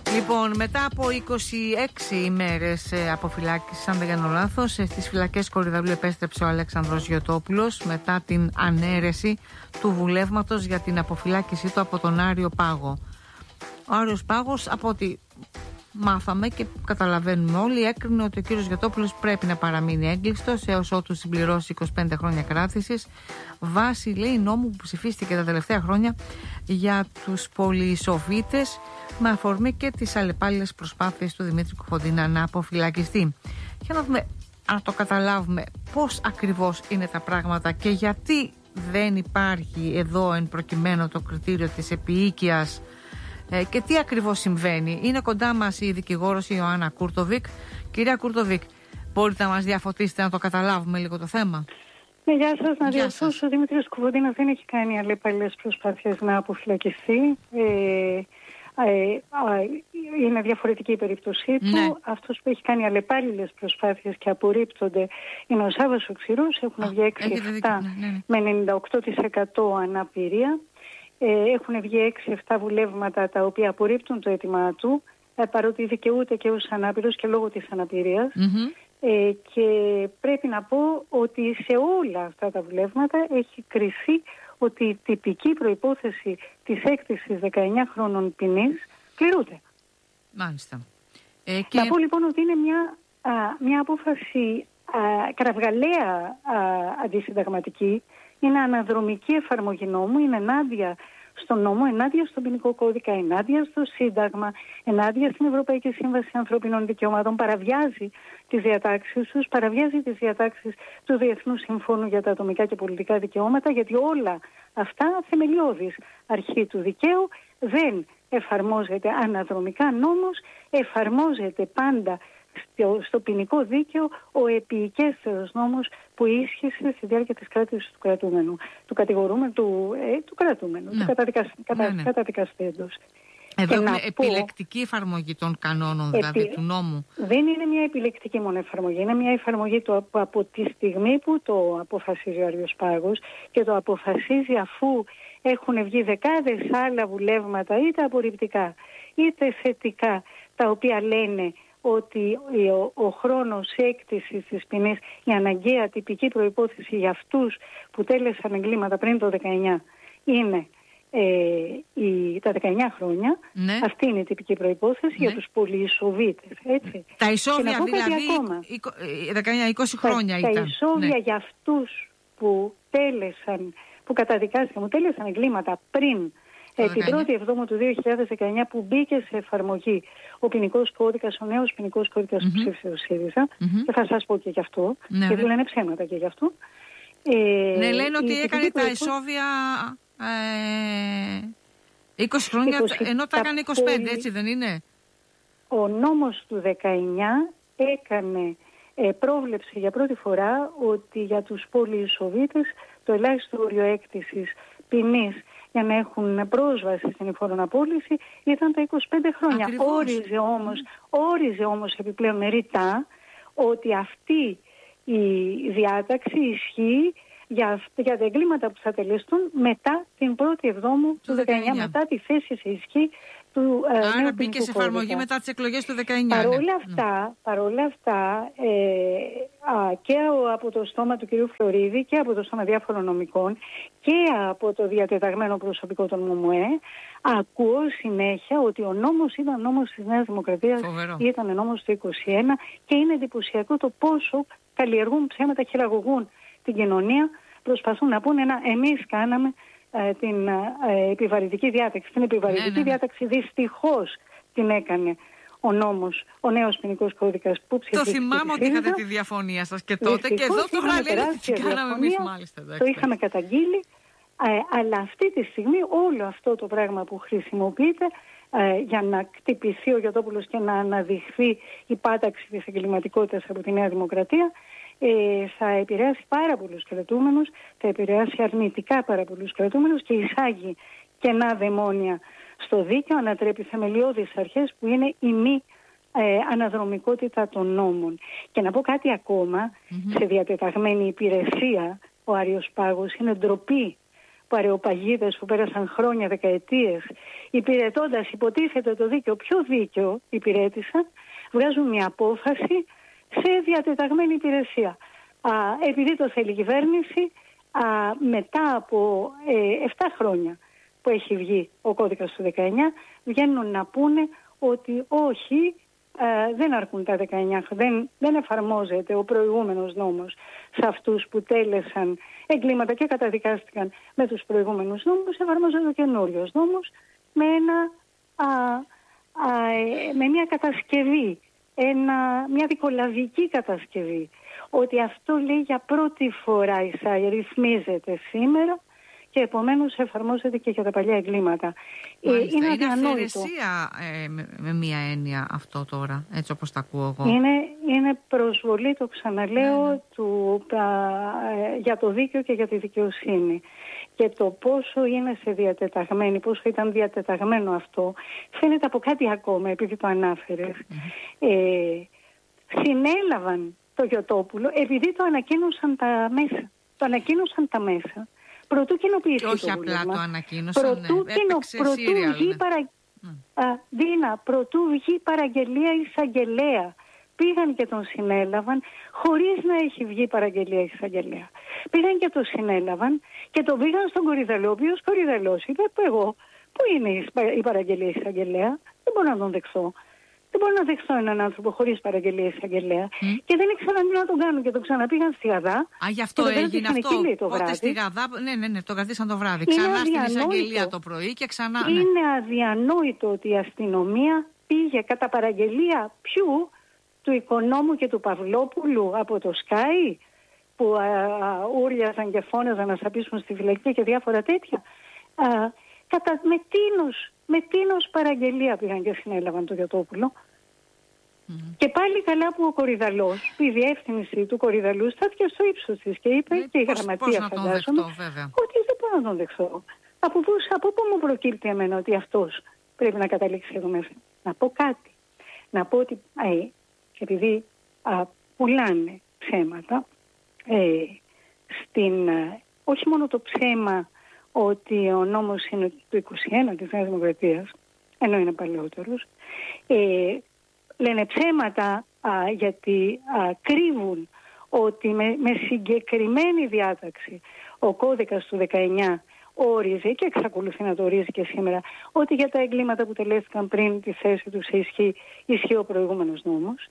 Λοιπόν, μετά από 26 ημέρες αποφυλάκησης, αν δεν κάνω λάθος, στις φυλακές Κορυδαλού επέστρεψε ο Αλέξανδρος Γιωτόπουλος μετά την ανέρεση του βουλεύματος για την αποφυλάκησή του από τον Άριο Πάγο. Ο Άριος Πάγος, από ό,τι μάθαμε και καταλαβαίνουμε όλοι, έκρινε ότι ο κύριος Γιωτόπουλος πρέπει να παραμείνει έγκλειστος έως ότου συμπληρώσει 25 χρόνια κράτησης, βάσει, λέει, νόμου που ψηφίστηκε τα τελευταία χρόνια για τους πολυσοβίτες, με αφορμή και τις αλλεπάλληλες προσπάθειες του Δημήτρη Κουφοντίνα να αποφυλακιστεί. Για να δούμε, αν το καταλάβουμε, πώς ακριβώς είναι τα πράγματα και γιατί δεν υπάρχει εδώ εν προκειμένου το κριτήριο της επιοίκειας και τι ακριβώς συμβαίνει. Είναι κοντά μας η δικηγόρος η Ιωάννα Κούρτοβικ. Κυρία Κούρτοβικ, μπορείτε να μας διαφωτίσετε, να το καταλάβουμε λίγο το θέμα? Γεια σας. Να διορθώσω, ο Δημήτρης Κουφοντίνας δεν έχει κάνει αλλεπάλληλες προσπάθειες να αποφυλακιστεί. Είναι διαφορετική η περίπτωσή του. Ναι. Αυτός που έχει κάνει αλλεπάλληλες προσπάθειες και απορρίπτονται είναι ο Σάββας ο Ξηρός. Έχουν βγει 6-7 με 98% αναπηρία. Έχουν βγει 6-7 βουλεύματα τα οποία απορρίπτουν το αίτημά του, παρότι δικαιούται και ως ανάπηρος και λόγω της αναπηρίας. Και πρέπει να πω ότι σε όλα αυτά τα βουλεύματα έχει κριθεί ότι η τυπική προϋπόθεση της έκτησης 19 χρόνων ποινής πληρούνται. Μάλιστα. Να πω λοιπόν ότι είναι μια απόφαση κραυγαλαία αντισυνταγματική, είναι αναδρομική εφαρμογή νόμου, είναι ενάντια στον νόμο, ενάντια στον ποινικό κώδικα, ενάντια στο Σύνταγμα, ενάντια στην Ευρωπαϊκή Σύμβαση Ανθρωπίνων Δικαιωμάτων, παραβιάζει τις διατάξεις τους, παραβιάζει τις διατάξεις του Διεθνούς Συμφώνου για τα Ατομικά και Πολιτικά Δικαιώματα, γιατί όλα αυτά θεμελιώδης αρχή του δικαίου, δεν εφαρμόζεται αναδρομικά νόμος, εφαρμόζεται πάντα στο ποινικό δίκαιο ο επιοικέστερος νόμος που ίσχυσε στη διάρκεια της κράτησης του κρατούμενου, του κατηγορούμενου, του κρατούμενου, του καταδικαστέντος. Εδώ είναι επιλεκτική εφαρμογή των κανόνων, δηλαδή του νόμου. Δεν είναι μια επιλεκτική μόνο εφαρμογή, είναι μια εφαρμογή από τη στιγμή που το αποφασίζει ο Άριος Πάγος και το αποφασίζει αφού έχουν βγει δεκάδες άλλα βουλεύματα, είτε απορριπτικά είτε θετικά, τα οποία λένε ότι ο χρόνος έκτησης της ποινής, η αναγκαία τυπική προϋπόθεση για αυτούς που τέλεσαν εγκλήματα πριν το 19 είναι τα 19 χρόνια. Ναι. Αυτή είναι η τυπική προϋπόθεση, ναι, για τους πολυεισοβίτες. Έτσι. Τα ισόβια δηλαδή 19-20 χρόνια ήταν. Τα ισόβια, ναι, για αυτούς που καταδικάστηκαν, που τέλεσαν εγκλήματα πριν την 1η Εβδόμου του 2019, που μπήκε σε εφαρμογή ο ποινικός κώδικας, ο νέος ποινικός κώδικας που ψήφισε ο ΣΥΡΙΖΑ, και θα σας πω και γι' αυτό, γιατί λένε ψέματα και γι' αυτό. Ναι, λένε ότι έκανε τα ισόβια 20 χρόνια, ενώ τα έκανε 25, έτσι δεν είναι? Ο νόμος του 19 έκανε, πρόβλεψε για πρώτη φορά ότι για τους πολυεισοβίτες το ελάχιστο όριο έκτησης ποινής για να έχουν πρόσβαση στην εφόρον απόλυση ήταν τα 25 χρόνια. Όριζε όμως επιπλέον ρητά ότι αυτή η διάταξη ισχύει για τα εγκλήματα που θα τελεστούν μετά την 1η Εβδόμου του 19, μετά τη θέση σε ισχύ του Άρα μπήκε σε εφαρμογή μετά τις εκλογές του 19. Παρόλα αυτά, και από το στόμα του κυρίου Φλωρίδη και από το στόμα διάφορων νομικών και από το διατεταγμένο προσωπικό των ΜΟΜΟΕ, ακούω συνέχεια ότι ο νόμος ήταν νόμος της Νέας Δημοκρατίας, ήταν νόμος του 21, και είναι εντυπωσιακό το πόσο καλλιεργούν ψέματα, χειραγωγούν την κοινωνία, προσπαθούν να πούνε εμείς κάναμε την επιβαρυντική διάταξη. Την επιβαρυντική διάταξη δυστυχώς την έκανε ο νόμος, ο νέος ποινικός κώδικας που ψηφίστηκε. Το θυμάμαι ότι είχατε τη διαφωνία σας και τότε, δυστυχώς, και εδώ τώρα λέτε ότι την κάναμε εμείς, μάλιστα. Το είχαμε καταγγείλει, αλλά αυτή τη στιγμή όλο αυτό το πράγμα που χρησιμοποιείται για να κτυπηθεί ο Γιωτόπουλος και να αναδειχθεί η πάταξη της εγκληματικότητας από τη Νέα Δημοκρατία, θα επηρεάσει πάρα πολλούς κρατούμενους, θα επηρεάσει αρνητικά πάρα πολλούς κρατούμενους και εισάγει κενά δαιμόνια στο δίκαιο, ανατρέπει θεμελιώδεις αρχές που είναι η μη αναδρομικότητα των νόμων. Και να πω κάτι ακόμα, σε διατεταγμένη υπηρεσία ο Άριος Πάγος, είναι ντροπή παρεοπαγίδες που πέρασαν χρόνια, δεκαετίες, υπηρετώντας υποτίθεται το δίκαιο, πιο δίκαιο υπηρέτησαν, βγάζουν μια απόφαση σε διατεταγμένη υπηρεσία. Επειδή το θέλει η κυβέρνηση, μετά από 7 χρόνια που έχει βγει ο κώδικας του 19, βγαίνουν να πούνε ότι όχι, δεν αρκούν τα 19, δεν εφαρμόζεται ο προηγούμενος νόμος σε αυτούς που τέλεσαν εγκλήματα και καταδικάστηκαν με τους προηγούμενους νόμους, εφαρμόζεται ο καινούριος νόμος με μια κατασκευή, μια δικολαβική κατασκευή. Ότι αυτό, λέει, για πρώτη φορά ρυθμίζεται σήμερα και επομένως εφαρμόζεται και για τα παλιά εγκλήματα. Είναι αφαιρεσία με μία έννοια αυτό τώρα, έτσι όπως τα ακούω εγώ. Είναι προσβολή, το ξαναλέω, για το δίκαιο και για τη δικαιοσύνη. Και το πόσο είναι πόσο ήταν διατεταγμένο αυτό, φαίνεται από κάτι ακόμα, επειδή το ανάφερες. Συνέλαβαν το Γιωτόπουλο επειδή το ανακοίνωσαν τα μέσα. Προτού κοινοποιηθεί το βούλευμα. Όχι απλά το ανακοίνωσαν, προτού βγει παραγγελία εισαγγελέα. Πήγαν και τον συνέλαβαν χωρίς να έχει βγει παραγγελία εισαγγελέα. Πήγαν και τον συνέλαβαν και τον πήγαν στον Κορυδαλό, ο οποίος Κορυδαλός είπε, πού είναι η παραγγελία εισαγγελέα, δεν μπορώ να τον δεχθώ. Δεν μπορώ να δεχθώ έναν άνθρωπο χωρίς παραγγελία εισαγγελέα. Και δεν ήξεραν τι να τον κάνουν και τον ξαναπήγαν στη Γαδά. Γι' αυτό έγινε αυτό. Οπότε στη Γαδά, ναι, το κρατήσαν το βράδυ. Ξανά στην εισαγγελία το πρωί και ξανά. Ναι. Είναι αδιανόητο ότι η αστυνομία πήγε κατά παραγγελία του Οικονόμου και του Παυλόπουλου από το Sky, που ούριαζαν και φώναζαν να σαπίσουν στη φυλακή και διάφορα τέτοια. Με τίνος παραγγελία πήγαν και συνέλαβαν το Γιωτόπουλο. Και πάλι καλά που ο Κορυδαλός, η διεύθυνση του Κορυδαλού, στάθηκε στο ύψος της και είπε, και η γραμματεία φαντάζομαι, ότι δεν μπορώ να τον δεχθώ. Από πού μου προκύπτει εμένα ότι αυτός πρέπει να καταλήξει εδώ μέσα? Να πω κάτι. Να πω ότι επειδή πουλάνε ψέματα, όχι μόνο το ψέμα ότι ο νόμος είναι του 21 της Νέας Δημοκρατίας, ενώ είναι παλαιότερος, λένε ψέματα γιατί κρύβουν ότι με συγκεκριμένη διάταξη ο κώδικας του 19 όριζε και εξακολουθεί να το ορίζει και σήμερα ότι για τα εγκλήματα που τελέστηκαν πριν τη θέση τους ισχύει ο προηγούμενος νόμος.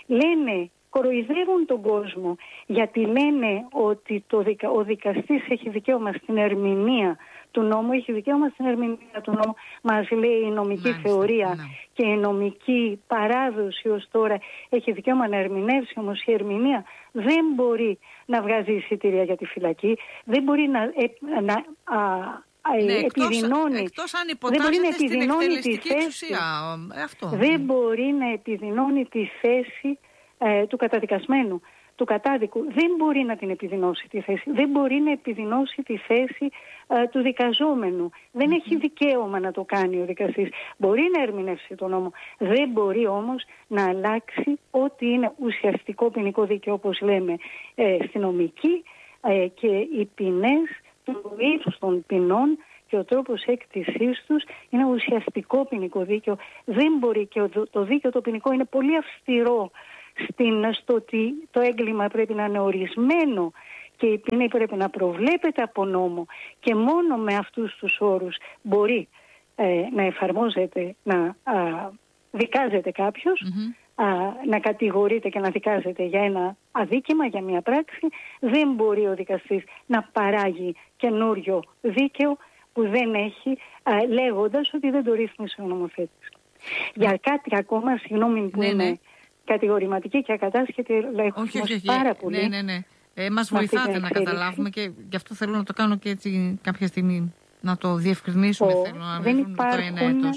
Κοροϊδεύουν τον κόσμο γιατί λένε ότι ο δικαστής έχει δικαίωμα στην ερμηνεία του νόμου, έχει δικαίωμα στην ερμηνεία του νόμου, μας λέει η νομική θεωρία και η νομική παράδοση ως τώρα έχει δικαίωμα να ερμηνεύσει, όμως η ερμηνεία δεν μπορεί να βγάζει εισιτήρια για τη φυλακή, δεν μπορεί να επιδεινώνει, εκτός αν υποτάσσεται στην εκτελεστική εξουσία. Δεν μπορεί να επιδεινώνει τη θέση του καταδικασμένου, του κατάδικου. Δεν μπορεί να την επιδεινώσει τη θέση. Δεν μπορεί να επιδεινώσει τη θέση του δικαζόμενου. Δεν έχει δικαίωμα να το κάνει ο δικαστής. Μπορεί να ερμηνεύσει τον νόμο. Δεν μπορεί όμως να αλλάξει ό,τι είναι ουσιαστικό ποινικό δίκαιο, όπως λέμε στη νομική, και οι ποινές του είδους των ποινών και ο τρόπος έκτησής τους είναι ουσιαστικό ποινικό δίκαιο. Δεν μπορεί, και το δίκαιο το ποινικό είναι πολύ αυστηρό στο ότι το έγκλημα πρέπει να είναι ορισμένο και η ποινή πρέπει να προβλέπεται από νόμο και μόνο με αυτούς τους όρους μπορεί να εφαρμόζεται, να δικάζεται κάποιος, να κατηγορείται και να δικάζεται για ένα αδίκημα, για μια πράξη. Δεν μπορεί ο δικαστής να παράγει καινούριο δίκαιο που δεν έχει, λέγοντας ότι δεν το ρύθμισε ο νομοθέτης. Για κάτι ακόμα, συγγνώμη που είναι κατηγορηματική και ακατάσχετη, όχι, πάρα πολύ. Ναι. Μας βοηθάτε να καταλάβουμε και γι' αυτό θέλω να το κάνω και έτσι κάποια στιγμή, να το διευκρινίσουμε. Θέλω να δεν υπάρχουν,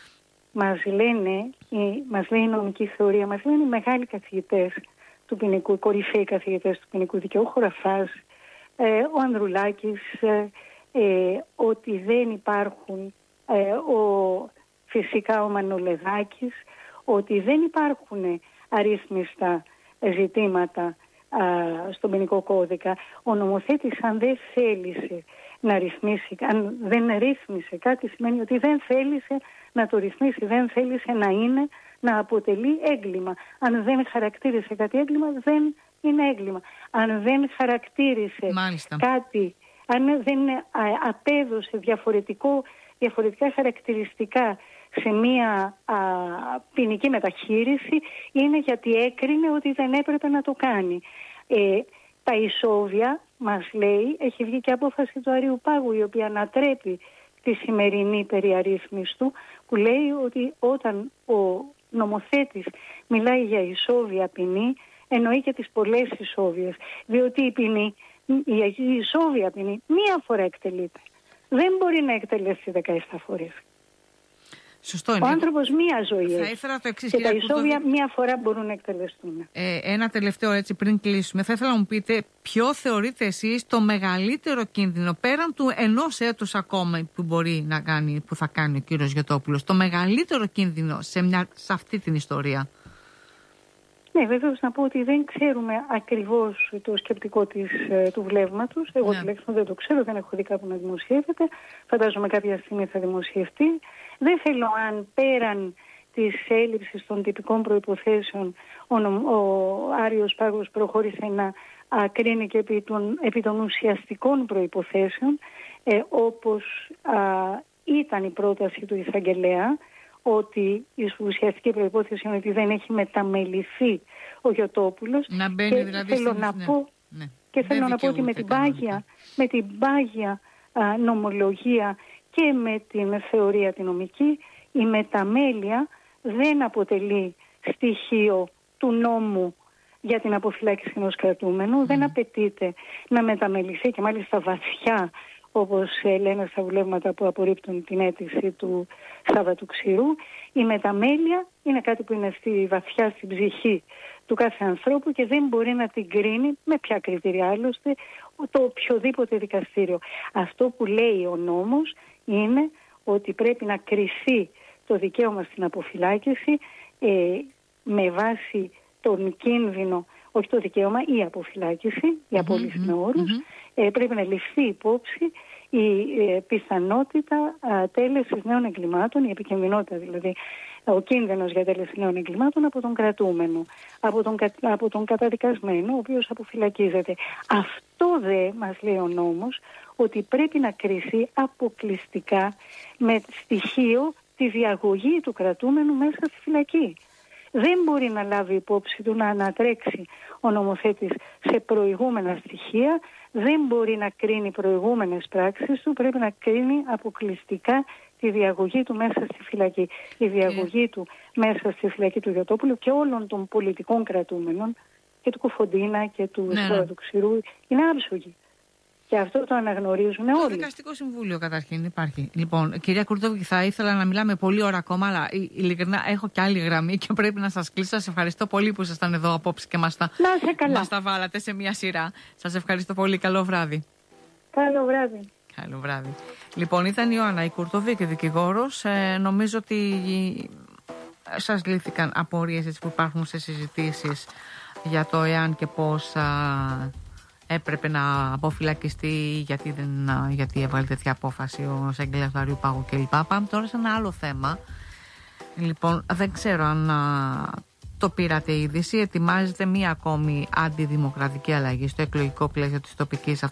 μας λέει η νομική θεωρία, μας λένε οι μεγάλοι καθηγητές του ποινικού, οι κορυφαίοι καθηγητές του ποινικού δικαίου, ο Χωραφάς, ο Ανδρουλάκης, ότι δεν υπάρχουν, φυσικά ο Μανολεδάκης, ότι δεν υπάρχουν αρρύθμιστα ζητήματα στον ποινικό κώδικα. Ο νομοθέτης, αν δεν θέλησε να ρυθμίσει. Αν δεν ρύθμισε κάτι, σημαίνει ότι δεν θέλησε να το ρυθμίσει, δεν θέλησε να αποτελεί έγκλημα. Αν δεν χαρακτήρισε κάτι έγκλημα, δεν είναι έγκλημα. Αν δεν χαρακτήρισε κάτι, αν δεν απέδωσε διαφορετικά χαρακτηριστικά σε μία ποινική μεταχείριση, είναι γιατί έκρινε ότι δεν έπρεπε να το κάνει. Τα ισόβια, μας λέει, έχει βγει και απόφαση του Αριού Πάγου, η οποία ανατρέπει τη σημερινή περιαρρύθμιση του, που λέει ότι όταν ο νομοθέτης μιλάει για ισόβια ποινή, εννοεί και τις πολλές ισόβιες, διότι η ισόβια ποινή μία φορά εκτελείται. Δεν μπορεί να εκτελέσει 17 φορές. Σωστό είναι. Ο άνθρωπος μία ζωή θα έχει. ήθελα το εξής, και τα ισόβια μία φορά μπορούν να εκτελεστούν. Ένα τελευταίο έτσι πριν κλείσουμε. Θα ήθελα να μου πείτε ποιο θεωρείτε εσείς το μεγαλύτερο κίνδυνο, πέραν του ενός έτους ακόμα που θα κάνει ο κύριος Γιωτόπουλος, το μεγαλύτερο κίνδυνο σε αυτή την ιστορία? Ναι, βέβαιως να πω ότι δεν ξέρουμε ακριβώς το σκεπτικό του βλέμματος. Εγώ τουλάχιστον δεν το ξέρω, δεν έχω δει κάπου να δημοσιεύεται. Φαντάζομαι κάποια στιγμή θα δημοσιευτεί. Δεν θέλω, αν πέραν της έλλειψης των τυπικών προϋποθέσεων ο Άριος Πάγος προχώρησε να κρίνει και επί των ουσιαστικών προϋποθέσεων, όπως ήταν η πρόταση του εισαγγελέα, ότι η ουσιαστική προϋπόθεση είναι ότι δεν έχει μεταμεληθεί ο Γιωτόπουλος. Να μπαίνει και δηλαδή θέλω να πω ότι με την πάγια νομολογία και με την θεωρία την νομική, η μεταμέλεια δεν αποτελεί στοιχείο του νόμου για την αποφυλάκηση ενός κρατούμενου. Δεν απαιτείται να μεταμεληθεί, και μάλιστα βαθιά, όπως λένε στα βουλεύματα που απορρίπτουν την αίτηση του Σάββατου Ξηρού. Η μεταμέλεια είναι κάτι που είναι βαθιά στην ψυχή του κάθε ανθρώπου και δεν μπορεί να την κρίνει με ποια κριτήρια άλλωστε το οποιοδήποτε δικαστήριο. Αυτό που λέει ο νόμος είναι ότι πρέπει να κριθεί το δικαίωμα στην αποφυλάκηση με βάση τον κίνδυνο, όχι το δικαίωμα, η αποφυλάκηση, η απόλυση με όρους, πρέπει να ληφθεί υπόψη η πιθανότητα τέλεσης νέων εγκλημάτων, η επικινδυνότητα δηλαδή, ο κίνδυνος για τέλεση νέων εγκλημάτων από τον κρατούμενο, από τον καταδικασμένο, ο οποίος αποφυλακίζεται. Αυτό δε μας λέει ο νόμος, ότι πρέπει να κριθεί αποκλειστικά με στοιχείο τη διαγωγή του κρατούμενου μέσα στη φυλακή. Δεν μπορεί να λάβει υπόψη του, να ανατρέξει ο νομοθέτης σε προηγούμενα στοιχεία, δεν μπορεί να κρίνει προηγούμενες πράξεις του, πρέπει να κρίνει αποκλειστικά τη διαγωγή του μέσα στη φυλακή. Η διαγωγή του μέσα στη φυλακή του Γιωτόπουλου και όλων των πολιτικών κρατούμενων, και του Κουφοντίνα και του του Ξηρού, είναι άψογη. Και αυτό το αναγνωρίζουν όλοι. Το Δικαστικό Συμβούλιο καταρχήν υπάρχει. Λοιπόν, κυρία Κουρτόβικη, θα ήθελα να μιλάμε πολλή ώρα ακόμα, αλλά ειλικρινά έχω και άλλη γραμμή και πρέπει να σας κλείσω. Σας ευχαριστώ πολύ που ήσασταν εδώ απόψε και μας τα βάλατε σε μια σειρά. Σας ευχαριστώ πολύ. Καλό βράδυ. Καλό βράδυ. Καλό βράδυ. Λοιπόν, ήταν η Ιωάννα η Κουρτόβικη, δικηγόρος. Νομίζω ότι σας λύθηκαν απορίες που υπάρχουν σε συζητήσεις για το εάν και πώς έπρεπε να αποφυλακιστεί, γιατί έβγαλε τέτοια απόφαση ο εισαγγελέας του Αριού Πάγου κλπ. Πάμε τώρα σε ένα άλλο θέμα. Λοιπόν, δεν ξέρω αν το πήρατε είδηση. Ετοιμάζεται μία ακόμη αντιδημοκρατική αλλαγή στο εκλογικό πλαίσιο της τοπικής